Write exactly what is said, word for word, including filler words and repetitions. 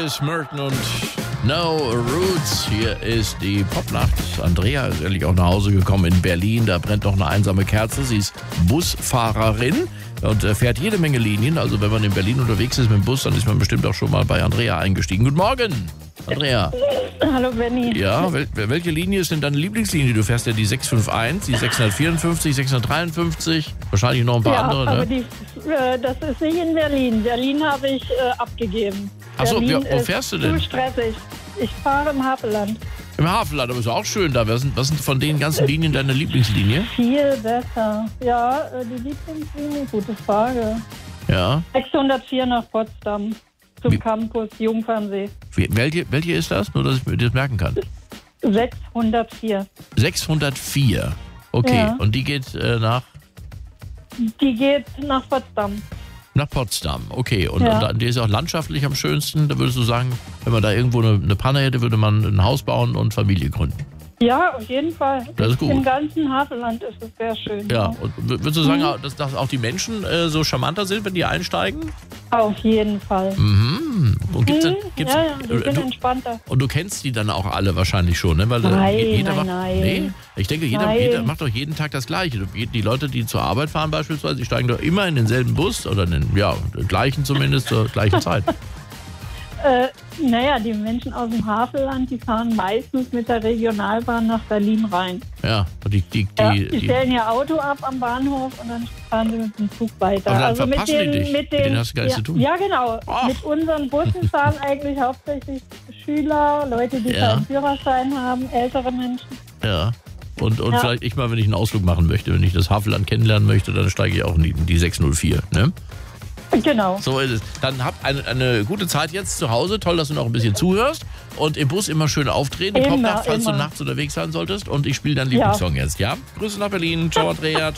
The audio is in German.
Chris Merton und No Roots. Hier ist die Popnacht. Andrea ist ehrlich auch nach Hause gekommen in Berlin. Da brennt noch eine einsame Kerze. Sie ist Busfahrerin und fährt jede Menge Linien. Also wenn man in Berlin unterwegs ist mit dem Bus, dann ist man bestimmt auch schon mal bei Andrea eingestiegen. Guten Morgen, Andrea. Hallo Benni. Ja, wel- welche Linie ist denn deine Lieblingslinie? Du fährst ja die sechs fünf eins, die sechshundertvierundfünfzig, sechshundertdreiundfünfzig, wahrscheinlich noch ein paar Ja, andere, aber ne? die, äh, das ist nicht in Berlin. Berlin habe ich äh, abgegeben. Ach so, Berlin ja, wo ist fährst du denn? Zu stressig. Ich fahre im Havelland. Im Hafenland, aber ist auch schön da. Was sind, was sind von den ganzen Linien deine Lieblingslinie? Viel besser. Ja, äh, die Lieblingslinie, gute Frage. Ja. sechshundertvier nach Potsdam zum Wie- Campus Jungfernsee. Wie- Welche, welche ist das? Nur, dass ich mir das merken kann. sechshundertvier. sechshundertvier. Okay, Ja. und die geht äh, nach, Die geht nach Potsdam. nach Potsdam. Okay, und, Ja. und die ist auch landschaftlich am schönsten. Da würdest du sagen, wenn man da irgendwo eine, eine Panne hätte, würde man ein Haus bauen und Familie gründen. Ja, auf jeden Fall. Das ist gut. Im ganzen Havelland ist es sehr schön. Ja, und w- würdest du sagen, Mhm. dass, dass auch die Menschen äh, so charmanter sind, wenn die einsteigen? Auf jeden Fall. Mhm. Und gibt's denn, Mhm, gibt's, ja, ja, die äh, sind du, entspannter. und du kennst die dann auch alle wahrscheinlich schon, ne? Weil, äh, Nein, jeder nein, macht, nein. Nee, ich denke, jeder, Nein. jeder macht doch jeden Tag das Gleiche. Die die Leute, die zur Arbeit fahren beispielsweise, die steigen doch immer in denselben Bus oder in den, ja, den gleichen zumindest zur gleichen Zeit. Äh, naja, die Menschen aus dem Havelland, die fahren meistens mit der Regionalbahn nach Berlin rein. Ja, und die, die, Ja, die, die die, stellen ihr Auto ab am Bahnhof und dann fahren sie mit dem Zug weiter. Aber dann also mit verpassen die den, dich. mit Mit den, denen hast du gar nichts ja, zu tun. Ja, genau. Ach. Mit unseren Bussen fahren eigentlich hauptsächlich Schüler, Leute, die Ja. keinen Führerschein haben, ältere Menschen. ja. Und, und Ja. vielleicht ich mal, wenn ich einen Ausflug machen möchte, wenn ich das Hafenland kennenlernen möchte, dann steige ich auch in die, in die sechshundertvier, ne? Genau. So ist es. Dann habt eine, eine gute Zeit jetzt zu Hause. Toll, dass du noch ein bisschen zuhörst. Und im Bus immer schön auftreten. Die Immer, Popnacht, falls immer. du nachts unterwegs sein solltest. Und ich spiele deinen Ja. Lieblingssong jetzt, ja? Grüße nach Berlin. Ciao, Andrea. Ciao.